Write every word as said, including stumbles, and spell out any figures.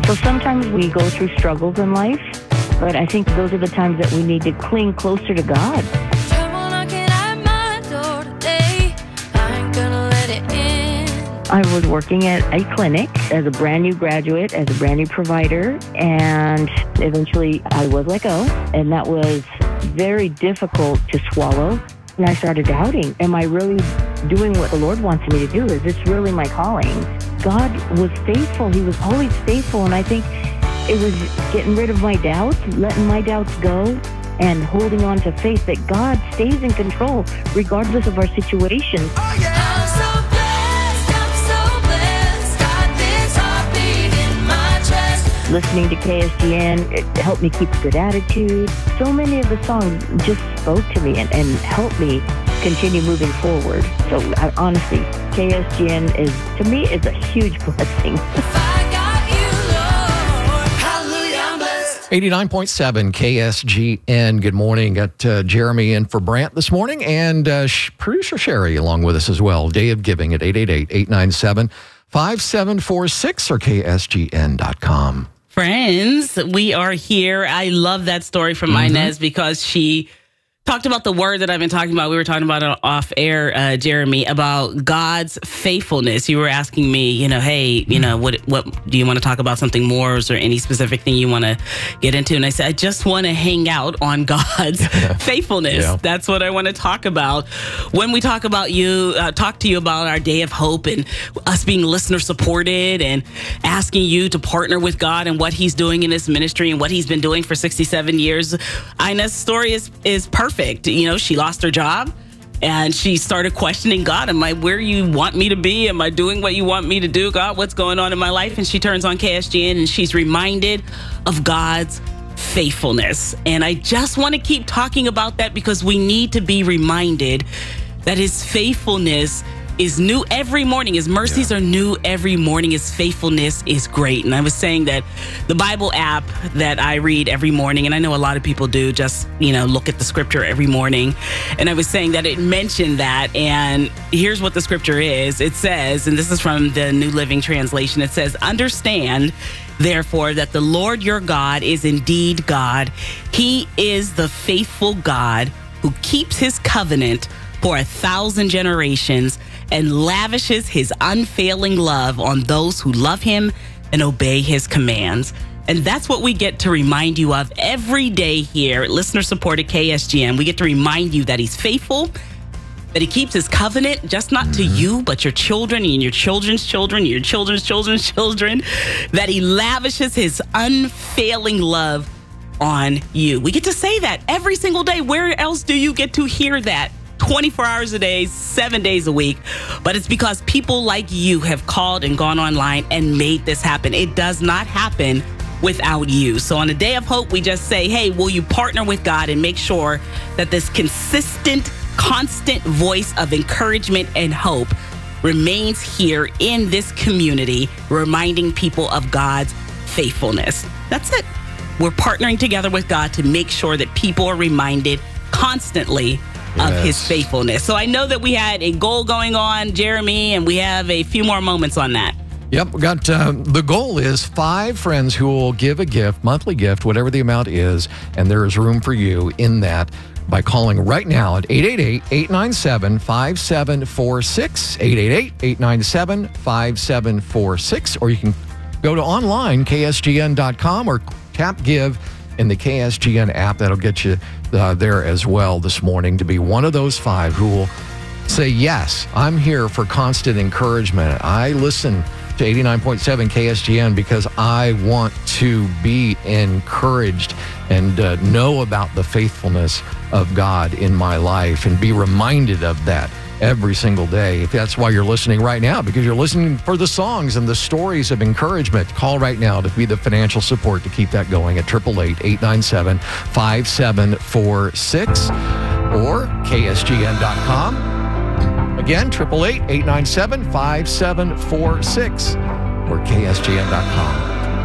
So sometimes we go through struggles in life, but I think those are the times that we need to cling closer to God. I was working at a clinic as a brand new graduate, as a brand new provider, and eventually I was let go, and that was very difficult to swallow. And I started doubting, am I really doing what the Lord wants me to do? Is this really my calling? God was faithful. He was always faithful, and I think it was getting rid of my doubts, letting my doubts go, and holding on to faith that God stays in control regardless of our situation. Oh, yeah. Listening to K S G N, it helped me keep a good attitude. So many of the songs just spoke to me and, and helped me continue moving forward. So I, honestly, K S G N is, to me, is a huge blessing. eighty-nine point seven K S G N. Good morning. Got uh, Jeremy in for Brant this morning, and uh, producer Sherry along with us as well. Day of Giving at eight eight eight, eight nine seven, five seven four six or K S G N dot com. Friends, we are here. I love that story from mm-hmm. Inez because she talked about the word that I've been talking about. We were talking about it off air, uh, Jeremy, about God's faithfulness. You were asking me, you know, hey, you know, what what do you want to talk about something more? Or is there any specific thing you want to get into? And I said, I just want to hang out on God's faithfulness. Yeah. That's what I want to talk about. When we talk about you, uh, talk to you about our Day of Hope and us being listener supported and asking you to partner with God and what he's doing in this ministry and what he's been doing for sixty-seven years. Inez's story is, is perfect. You know, she lost her job and she started questioning God. Am I where you want me to be? Am I doing what you want me to do? God, what's going on in my life? And she turns on K S G N and she's reminded of God's faithfulness. And I just want to keep talking about that because we need to be reminded that his faithfulness is new every morning. His mercies yeah. are new every morning. His faithfulness is great. And I was saying that the Bible app that I read every morning, and I know a lot of people do, just, you know, look at the scripture every morning. And I was saying that it mentioned that. And here's what the scripture is. It says, and this is from the New Living Translation, it says, understand, therefore, that the Lord your God is indeed God. He is the faithful God who keeps his covenant for a thousand generations and lavishes his unfailing love on those who love him and obey his commands. And that's what we get to remind you of every day here at Listener Supported K S G N. We get to remind you that he's faithful, that he keeps his covenant, just not to you, but your children and your children's children, your children's children's children, that he lavishes his unfailing love on you. We get to say that every single day. Where else do you get to hear that? twenty-four hours a day, seven days a week. But it's because people like you have called and gone online and made this happen. It does not happen without you. So on a Day of Hope, we just say, hey, will you partner with God and make sure that this consistent, constant voice of encouragement and hope remains here in this community, reminding people of God's faithfulness. That's it. We're partnering together with God to make sure that people are reminded constantly of yes. his faithfulness. So I know that we had a goal going on, Jeremy, and we have a few more moments on that. Yep, we got uh, the goal is five friends who will give a gift, monthly gift, whatever the amount is, and there is room for you in that by calling right now at eight eight eight, eight nine seven, five seven four six, eight eight eight, eight nine seven, five seven four six, or you can go to online, K S G N dot com, or tap give in the K S G N app. That'll get you uh, there as well this morning to be one of those five who will say, yes, I'm here for constant encouragement. I listen to eighty-nine point seven K S G N because I want to be encouraged and uh, know about the faithfulness of God in my life and be reminded of that every single day. If that's why you're listening right now, because you're listening for the songs and the stories of encouragement, call right now to be the financial support to keep that going at eight eight eight, eight nine seven, five seven four six or K S G N dot com. Again, eight eight eight, eight nine seven, five seven four six or K S G N dot com.